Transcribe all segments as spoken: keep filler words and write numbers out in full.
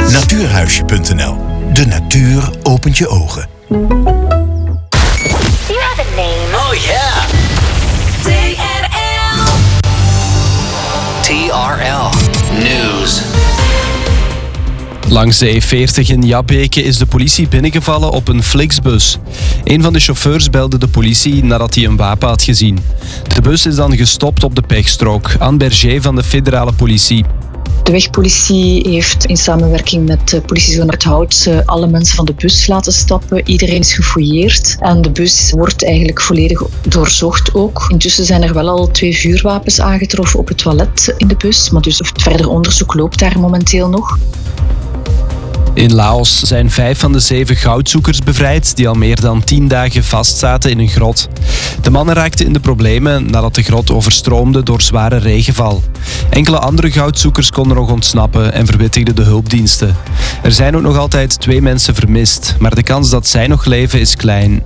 Natuurhuisje punt n l. De natuur opent je ogen. You have a name. Oh yeah. T R L. T R L News. Langs de E veertig in Jabbeke is de politie binnengevallen op een Flixbus. Een van de chauffeurs belde de politie nadat hij een wapen had gezien. De bus is dan gestopt op de pechstrook. Anne Berger van de federale politie. De wegpolitie heeft in samenwerking met de politiezone Het Hout alle mensen van de bus laten stappen. Iedereen is gefouilleerd en de bus wordt eigenlijk volledig doorzocht ook. Intussen zijn er wel al twee vuurwapens aangetroffen op het toilet in de bus, maar dus het verder onderzoek loopt daar momenteel nog. In Laos zijn vijf van de zeven goudzoekers bevrijd die al meer dan tien dagen vastzaten in een grot. De mannen raakten in de problemen nadat de grot overstroomde door zware regenval. Enkele andere goudzoekers konden nog ontsnappen en verwittigden de hulpdiensten. Er zijn ook nog altijd twee mensen vermist, maar de kans dat zij nog leven is klein.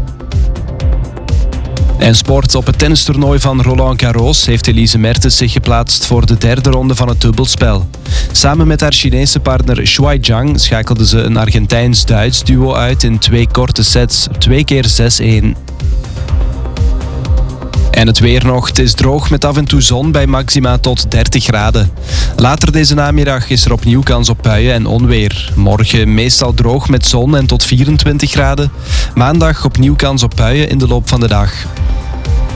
En sport. Op het tennistoernooi van Roland Garros heeft Elise Mertens zich geplaatst voor de derde ronde van het dubbelspel. Samen met haar Chinese partner Shuai Zhang schakelde ze een Argentijns-Duits duo uit in twee korte sets, twee keer zes-een. En het weer nog. Het is droog met af en toe zon bij maxima tot dertig graden. Later deze namiddag is er opnieuw kans op buien en onweer. Morgen meestal droog met zon en tot vierentwintig graden. Maandag opnieuw kans op buien in de loop van de dag.